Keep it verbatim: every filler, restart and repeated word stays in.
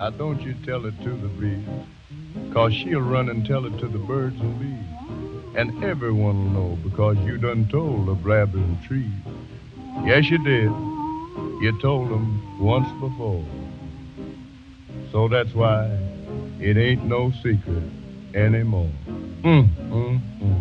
Now don't you tell it to the breeze, 'cause she'll run and tell it to the birds and bees. And everyone'll know because you done told the blabbering trees. Yes, you did. You told them once before. So that's why it ain't no secret anymore. Mm, mm, mm.